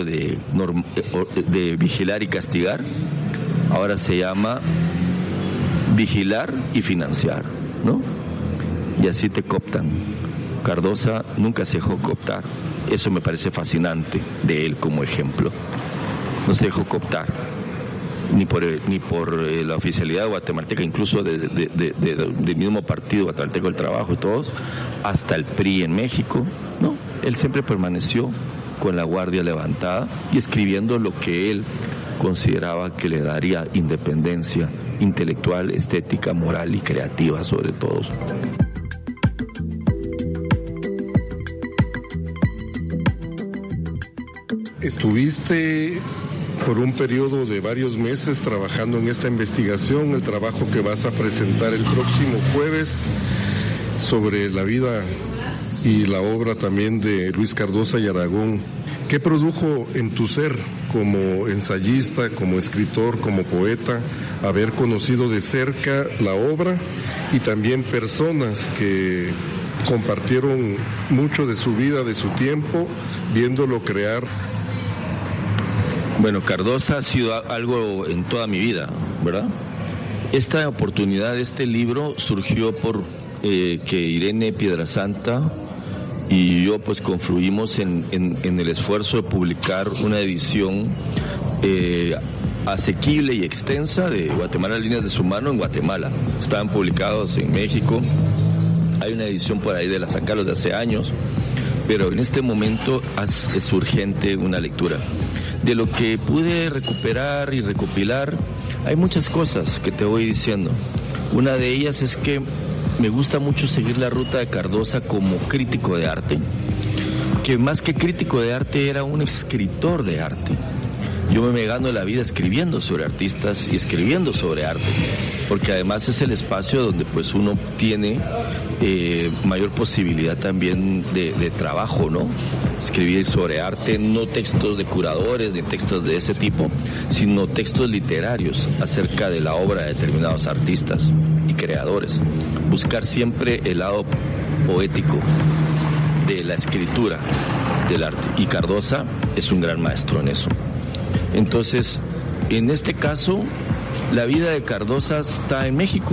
de vigilar y castigar, ahora se llama vigilar y financiar, ¿no? Y así te cooptan. Cardosa nunca se dejó cooptar. Eso me parece fascinante de él como ejemplo. No se dejó cooptar ni por la oficialidad guatemalteca, incluso del mismo partido guatemalteco del Trabajo y todos, hasta el PRI en México, ¿no? Él siempre permaneció con la guardia levantada y escribiendo lo que él consideraba que le daría independencia intelectual, estética, moral y creativa sobre todo. Estuviste por un periodo de varios meses trabajando en esta investigación, el trabajo que vas a presentar el próximo jueves sobre la vida y la obra también de Luis Cardosa y Aragón. ¿Qué produjo en tu ser como ensayista, como escritor, como poeta, haber conocido de cerca la obra y también personas que compartieron mucho de su vida, de su tiempo, viéndolo crear? Bueno, Cardosa ha sido algo en toda mi vida, ¿verdad? Esta oportunidad de este libro surgió por que Irene Piedrasanta y yo pues confluimos en el esfuerzo de publicar una edición asequible y extensa de Guatemala, Líneas de su mano en Guatemala. Estaban publicados en México, hay una edición por ahí de la San Carlos de hace años, pero en este momento es urgente una lectura. De lo que pude recuperar y recopilar, hay muchas cosas que te voy diciendo. Una de ellas es que me gusta mucho seguir la ruta de Cardosa como crítico de arte, que más que crítico de arte era un escritor de arte. Yo me gano la vida escribiendo sobre artistas y escribiendo sobre arte, porque además es el espacio donde pues uno tiene mayor posibilidad también de trabajo, ¿no? Escribir sobre arte, no textos de curadores ni textos de ese tipo, sino textos literarios acerca de la obra de determinados artistas y creadores. Buscar siempre el lado poético de la escritura del arte. Y Cardosa es un gran maestro en eso. Entonces, en este caso, la vida de Cardosa está en México.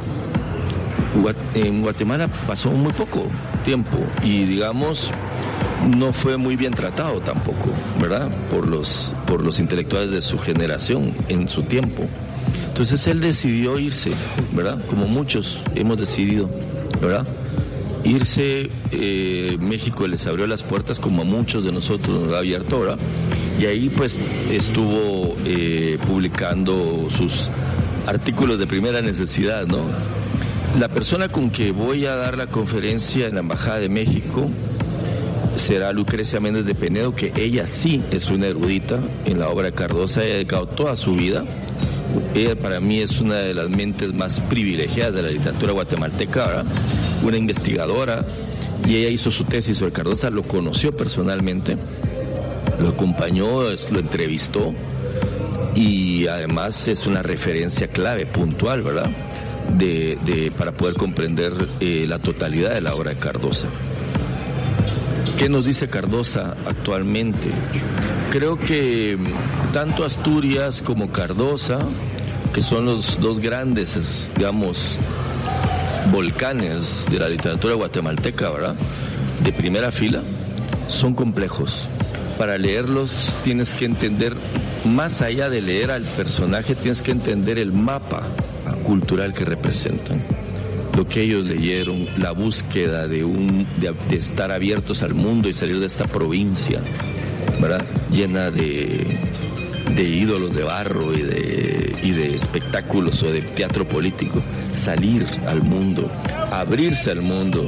En Guatemala pasó muy poco tiempo y, digamos, no fue muy bien tratado tampoco, ¿verdad? Por los intelectuales de su generación en su tiempo. Entonces él decidió irse, ¿verdad? Como muchos hemos decidido, ¿verdad? Irse, México les abrió las puertas como a muchos de nosotros nos ha abierto, ¿verdad? Y ahí pues estuvo publicando sus artículos de primera necesidad, ¿no? La persona con que voy a dar la conferencia en la Embajada de México será Lucrecia Méndez de Penedo, que ella sí es una erudita en la obra de Cardosa, ella ha dedicado toda su vida. Ella para mí es una de las mentes más privilegiadas de la literatura guatemalteca, ¿verdad? Una investigadora, y ella hizo su tesis sobre Cardosa, lo conoció personalmente, lo acompañó, lo entrevistó, y además es una referencia clave, puntual, ¿verdad? Para poder comprender la totalidad de la obra de Cardosa. ¿Qué nos dice Cardosa actualmente? Creo que tanto Asturias como Cardosa, que son los dos grandes, digamos, volcanes de la literatura guatemalteca, ¿verdad? De primera fila, son complejos. Para leerlos tienes que entender, más allá de leer al personaje, tienes que entender el mapa cultural que representan. Lo que ellos leyeron, la búsqueda de estar abiertos al mundo y salir de esta provincia, ¿verdad? Llena de ídolos de barro y de espectáculos o de teatro político. Salir al mundo, abrirse al mundo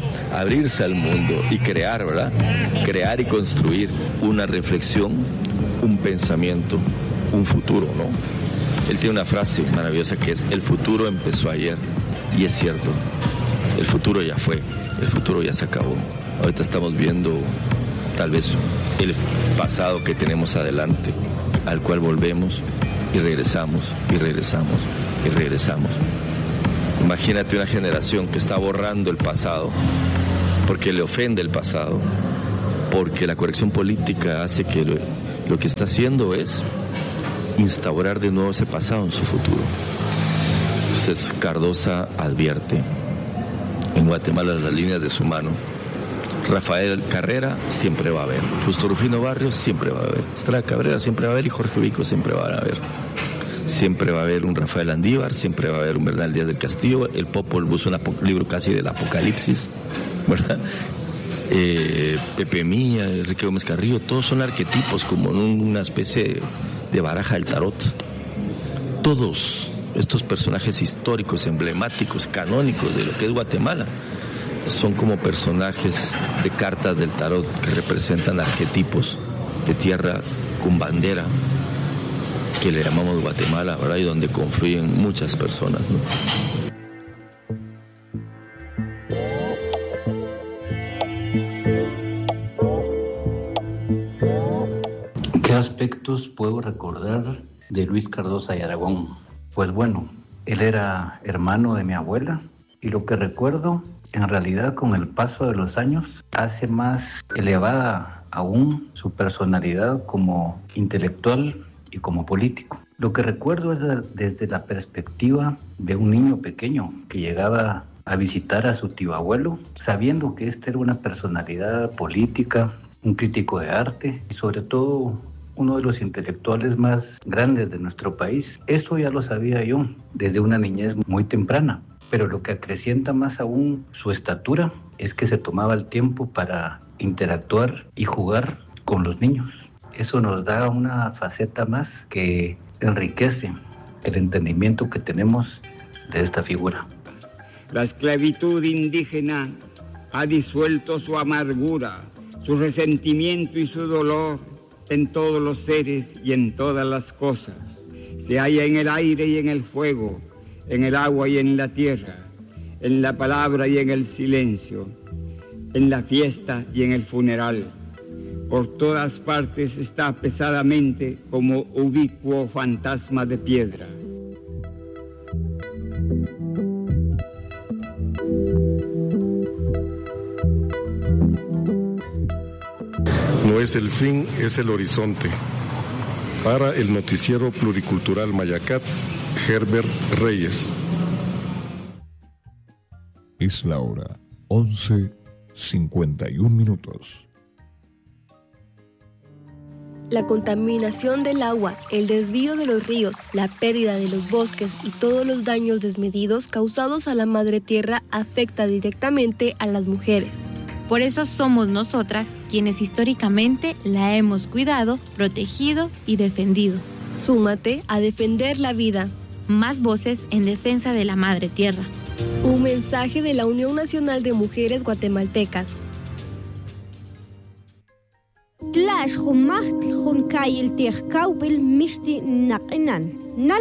y crear, ¿verdad? Crear y construir una reflexión, un pensamiento, un futuro, ¿no? Él tiene una frase maravillosa que es: el futuro empezó ayer. Y es cierto, el futuro ya fue, el futuro ya se acabó. Ahorita estamos viendo tal vez el pasado que tenemos adelante, al cual volvemos y regresamos y regresamos y regresamos. Imagínate una generación que está borrando el pasado porque le ofende el pasado, porque la corrección política hace que lo que está haciendo es instaurar de nuevo ese pasado en su futuro. Entonces Cardosa advierte: en Guatemala las líneas de su mano. Rafael Carrera siempre va a haber, Justo Rufino Barrios siempre va a haber, Estrada Cabrera siempre va a haber y Jorge Vico siempre va a haber. Siempre va a haber un Rafael Andívar, siempre va a haber un Bernal Díaz del Castillo, el Popol Vuh, un libro casi del apocalipsis, ¿verdad? Pepe Mía, Enrique Gómez Carrillo, todos son arquetipos como en una especie de baraja del tarot. Todos estos personajes históricos, emblemáticos, canónicos de lo que es Guatemala, son como personajes de cartas del tarot que representan arquetipos de tierra con bandera, que le llamamos Guatemala, ¿verdad? Y donde confluyen muchas personas, ¿no? ¿Qué aspectos puedo recordar de Luis Cardosa y Aragón? Pues bueno, él era hermano de mi abuela y lo que recuerdo, en realidad con el paso de los años, hace más elevada aún su personalidad como intelectual y como político. Lo que recuerdo es desde la perspectiva de un niño pequeño que llegaba a visitar a su tío abuelo, sabiendo que este era una personalidad política, un crítico de arte y sobre todo uno de los intelectuales más grandes de nuestro país. Eso ya lo sabía yo desde una niñez muy temprana, pero lo que acrecienta más aún su estatura es que se tomaba el tiempo para interactuar y jugar con los niños. Eso nos da una faceta más que enriquece el entendimiento que tenemos de esta figura. La esclavitud indígena ha disuelto su amargura, su resentimiento y su dolor en todos los seres y en todas las cosas. Se halla en el aire y en el fuego, en el agua y en la tierra, en la palabra y en el silencio, en la fiesta y en el funeral. Por todas partes está pesadamente como ubicuo fantasma de piedra. No es el fin, es el horizonte. Para el noticiero pluricultural Mayacat, Herbert Reyes. Es la hora 11:51. La contaminación del agua, el desvío de los ríos, la pérdida de los bosques y todos los daños desmedidos causados a la madre tierra afecta directamente a las mujeres. Por eso somos nosotras quienes históricamente la hemos cuidado, protegido y defendido. Súmate a defender la vida. Más voces en defensa de la madre tierra. Un mensaje de la Unión Nacional de Mujeres Guatemaltecas. Tlash